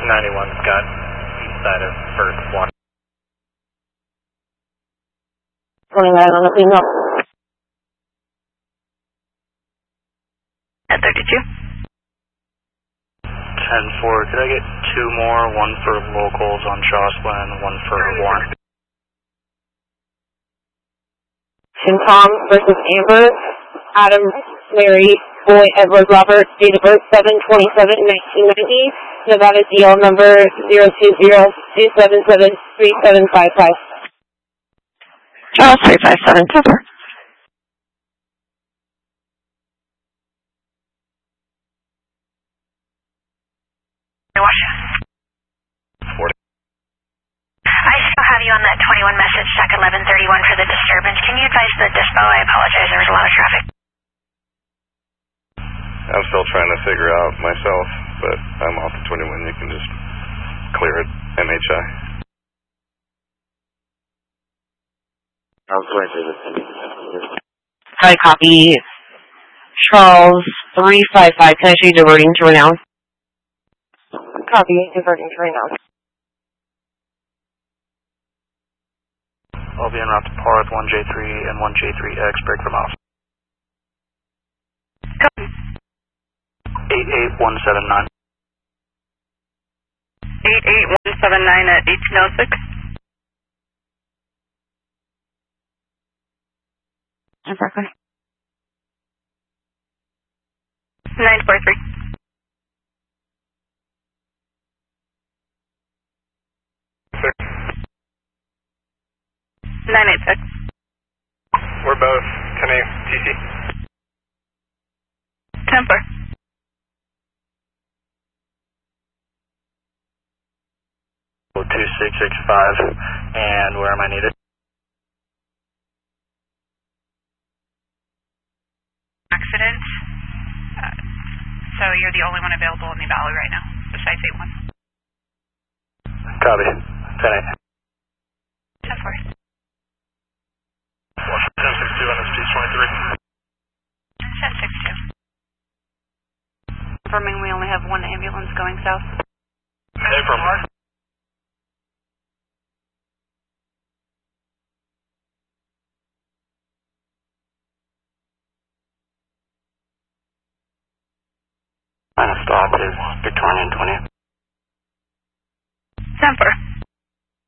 91 Scott, east side of first one. 29 on the female. At 32. 10-4, could I get two more, one for locals on Jocelyn, one for Warren? Tim Tom versus Amber, Adam, Larry, Boy, Edward, Robert, date of birth 7/27/1990, Nevada DL number 020-277-3755. Charles 357, cover. I still have you on that 21 message, check 1131 for the disturbance. Can you advise the dispo? I apologize, there was a lot of traffic. I'm still trying to figure out myself, but I'm off the 21. You can just clear it, MHI. Hi, copy. Charles 355, can I show you diverting to renounce? Copy, diverting to renounce. I'll be en route to par with 1J3 and 1J3X, break from house. 88179. 88179 at 1806. Exactly. 943. 986. We're both 10-8 TC. 10-4. Oh, 2665, and where am I needed? Accident. So you're the only one available in the valley right now, besides 81. Copy, 10-8. 10-4. 1062 on SG-23. 1062. Confirming we only have one ambulance going south. Hey, from Mark. Final stop is Victorian 20. 10-4.